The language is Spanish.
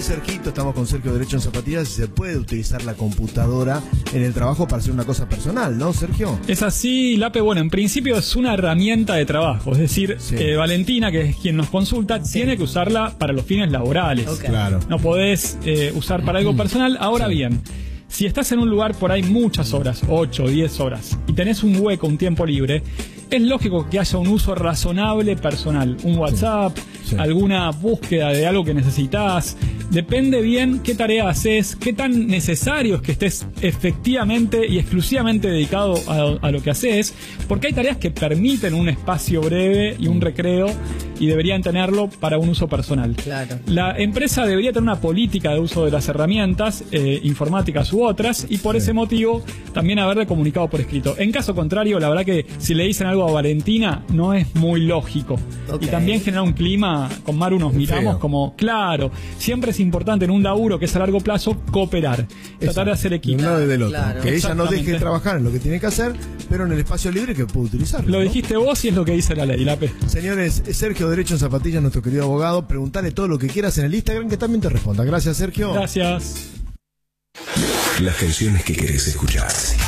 Sergito, estamos con Sergio Derecho en Zapatillas. Se puede utilizar la computadora en el trabajo para hacer una cosa personal, ¿no, Sergio? Es así, Lape. Bueno, en principio es una herramienta de trabajo. Es decir, Sí. Valentina, que es quien nos consulta, tiene que usarla para los fines laborales. Ok. Claro. No podés usar para algo personal. Ahora bien, si estás en un lugar por ahí muchas horas, 8 o 10 horas, y tenés un hueco, un tiempo libre, es lógico que haya un uso razonable personal. Un WhatsApp, Sí. alguna búsqueda de algo que necesitas. Depende bien qué tarea haces, qué tan necesario es que estés efectivamente y exclusivamente dedicado a lo que haces, porque hay tareas que permiten un espacio breve y un recreo y deberían tenerlo para un uso personal. Claro. La empresa debería tener una política de uso de las herramientas informáticas u otras, y por ese motivo también haberle comunicado por escrito. En caso contrario, la verdad que si le dicen algo a Valentina no es muy lógico. Ok. Y también genera un clima, con Maru nos miramos Feo. como, claro, siempre es importante en un laburo que es a largo plazo cooperar, tratar de hacer De equipo. un lado y del otro. Claro. Que ella no deje de Exactamente. trabajar en lo que tiene que hacer, pero en el espacio libre que puede utilizarlo. Lo ¿no? dijiste vos y es lo que dice la ley, Lape. Señores, Sergio Derecho en Zapatillas, nuestro querido abogado. Preguntale todo lo que quieras en el Instagram que también te responda. Gracias, Sergio. Gracias. Las canciones que querés escuchar.